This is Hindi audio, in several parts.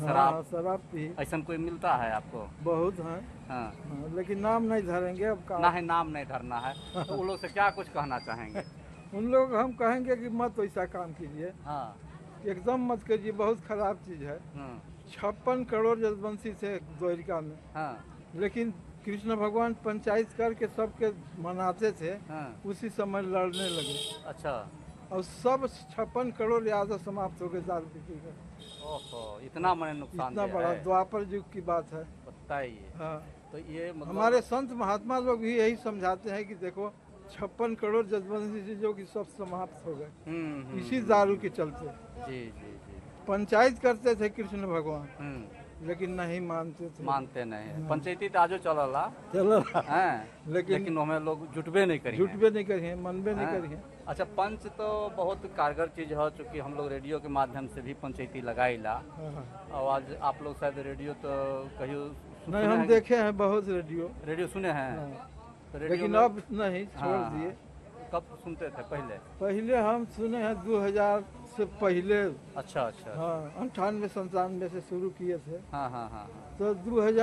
शराब? शराब पी। ऐसा कोई मिलता है आपको? बहुत है। हाँ। लेकिन नाम नहीं धरेंगे अब का। नहीं, नाम नहीं धरना है। तो उन लोग से क्या कुछ कहना चाहेंगे? उन लोग हम कहेंगे कि मत वैसा काम कीजिए, हाँ। एकदम मत कीजिए, बहुत खराब चीज़ है। 56 करोड़ जसवंशी थे द्वारिका में। हाँ। लेकिन कृष्ण भगवान पंचायत करके सबके मनाते थे। हाँ। उसी समय लड़ने लगे। अच्छा। और सब 56 करोड़ यादव समाप्त हो गए दारू पी कर। ओहो, इतना मैंने नुकसान इतना दिया बड़ा है? द्वापर युग की बात है। बताइए। हाँ। तो ये मतलब हमारे संत महात्मा लोग भी यही समझाते हैं कि देखो 56 करोड़ जसवंशी जो कि सब समाप्त हो गए इसी दारू के चलते। जी जी जी। पंचायत करते थे कृष्ण भगवान, लेकिन नहीं मानते थे। मानते नहीं। पंचायती ताजो चलला चलो हैं, लेकिन हमें लोग जुटबे नहीं करिए, मनबे नहीं करिए। अच्छा, पंच तो बहुत कारगर चीज है, चूँकि हम लोग रेडियो के माध्यम से भी पंचायती लगाईला। और आज आप लोग शायद रेडियो तो कहियो नहीं, हम देखे हैं बहुत रेडियो सुने हैं। तो लेकिन अब नहीं, छोड़ दिए। कब सुनते थे पहले? पहले हम सुने हैं 2000 से पहले। अच्छा अच्छा। हाँ, 98-97 से शुरू किए थे। हाँ हाँ हाँ। तो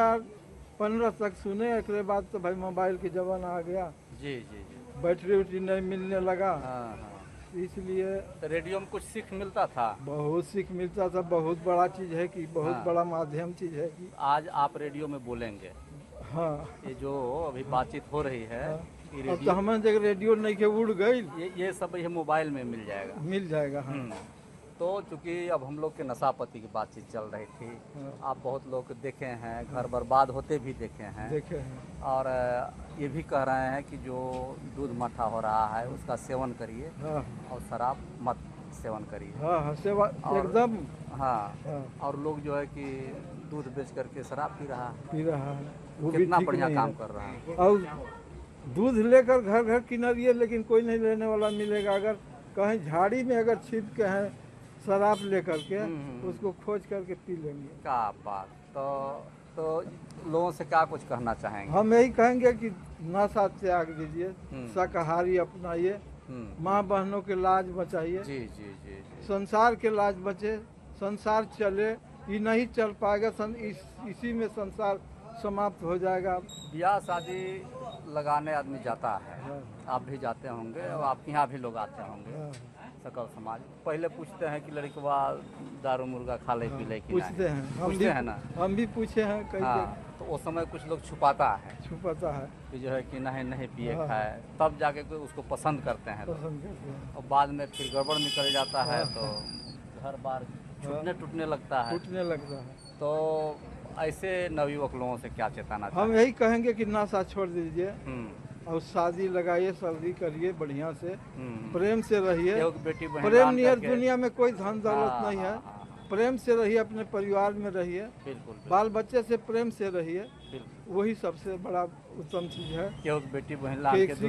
2015 तक सुने। एक बाद तो भाई मोबाइल के जमाना आ गया। जी जी जी। बैटरी उटरी नहीं मिलने लगा। हाँ हाँ। इसलिए तो रेडियो में कुछ सीख मिलता था? बहुत सीख मिलता था। बहुत बड़ा चीज़ है कि बहुत बड़ा माध्यम चीज़ है कि आज आप रेडियो में बोलेंगे। हाँ। ये जो अभी बातचीत हो रही है, अब तो हमें जगह रेडियो नहीं के उड़ गई। ये सब ये मोबाइल में मिल जाएगा। हाँ। तो चूँकि अब हम लोग के नशापति की बातचीत चल रही थी, आप बहुत लोग देखे हैं, घर बर्बाद होते भी देखे हैं। और ये भी कह रहे हैं कि जो दूध मट्ठा हो रहा है उसका सेवन करिए और शराब मत सेवन करिए। हाँ, एकदम। हाँ। और लोग जो है कि दूध बेच करके शराब पी रहा है। वो कितना बढ़िया काम कर रहा है। और दूध लेकर घर घर किनारिए, लेकिन कोई नहीं लेने वाला मिलेगा। अगर कहीं झाड़ी में अगर छिप के हैं शराब लेकर के, उसको खोज करके पी लेंगे। क्या बात। तो लोगों से क्या कुछ कहना चाहेंगे? हम यही कहेंगे कि नशा त्याग दीजिए, शाकाहारी अपनाइए, माँ बहनों के लाज बचाइए। जी जी जी जी। संसार के लाज बचे, संसार चले, ये नहीं चल पाएगा। इसी में संसार समाप्त हो जाएगा। ब्याह शादी लगाने आदमी जाता है, आप भी जाते होंगे और आपके यहाँ भी लोग आते होंगे। सकल समाज पहले पूछते हैं कि लड़कवा दारू मुर्गा खा ले पी ले कि नहीं? पूछते हैं ना? हम भी पूछे हैं कई। तो उस समय कुछ लोग छुपाता है कि जो है कि नहीं पिए खाए, तब जाके कोई उसको पसंद करते हैं और बाद में फिर गड़बड़ निकल जाता है तो घर बार टूटने लगता है। तो ऐसे नवयुवक लोगों से क्या चेताना चाहिए? हम यही कहेंगे कि नशा छोड़ दीजिए और शादी लगाइए, शादी करिए, बढ़िया से प्रेम से रहिए। प्रेम नियर दुनिया में कोई धन दौलत नहीं है। प्रेम से रहिए, अपने परिवार में रहिए, बाल बच्चे से प्रेम से रहिए, वही सबसे बड़ा उत्तम चीज है। बेटी बहन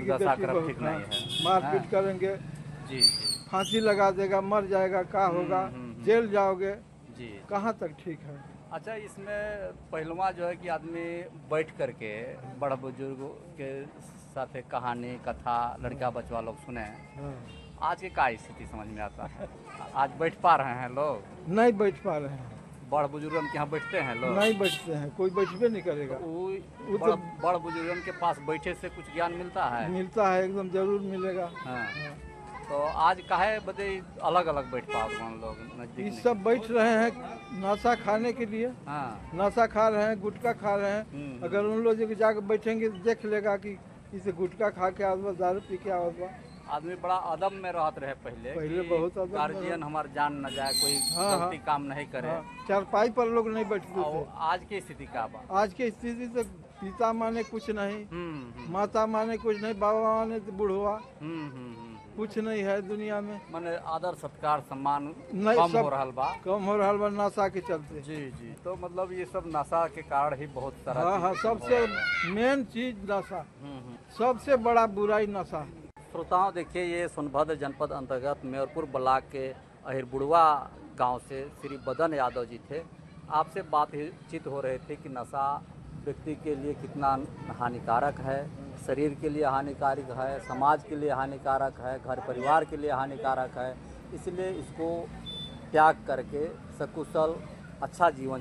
मारपीट करेंगे, फांसी लगा देगा, मर जाएगा, क्या होगा, जेल जाओगे, कहाँ तक ठीक है। अच्छा, इसमें पहलुआ जो है कि आदमी बैठ करके बड़ा बुजुर्ग के साथ कहानी कथा लड़का बचवा लोग सुने, आज की क्या स्थिति समझ में आता है? आज बैठ पा रहे हैं लोग? नहीं बैठ पा रहे हैं। बड़ बुजुर्गन के यहाँ बैठते हैं लोग? नहीं बैठते हैं, कोई बैठबे नहीं करेगा। तो बड़ बुजुर्गन के पास बैठे से कुछ ज्ञान मिलता है? मिलता है, एकदम जरूर मिलेगा। तो आज काहे बदे अलग अलग बैठ पा रहे हैं लोग? नजदीक सब बैठ रहे हैं नशा खाने के लिए। नशा खा रहे हैं, गुटखा खा रहे हैं। अगर उन लोग जाकर बैठेंगे देख लेगा कि इसे गुटखा खा के आवा, दारू पी के आवा। आदमी बड़ा अदब में रहते रहे पहले बहुत अदब। गार्जियन हमार जान न जाए, कोई गलती काम नहीं करे। चारपाई पर लोग नहीं बैठते थे। आज की स्थिति क्या बा? आज की स्थिति तो पिता माने कुछ नहीं, माता माने कुछ नहीं, बाबा माने तो बुढ़वा, कुछ नहीं है दुनिया में। माने आदर सत्कार सम्मान कम हो रहा बा नशा के चलते। जी जी। तो मतलब ये सब नशा के कारण ही बहुत सारा। हाँ, सबसे मेन चीज नशा, सबसे बड़ा बुराई नशा। श्रोताओं, देखिए, ये सोनभद्र जनपद अंतर्गत मेयरपुर ब्लॉक के अहिरबुड़वा गांव से श्री बदन यादव जी थे। आपसे बातचीत हो रहे थे कि नशा व्यक्ति के लिए कितना हानिकारक है, शरीर के लिए हानिकारक है, समाज के लिए हानिकारक है, घर परिवार के लिए हानिकारक है। इसलिए इसको त्याग करके सकुशल अच्छा जीवन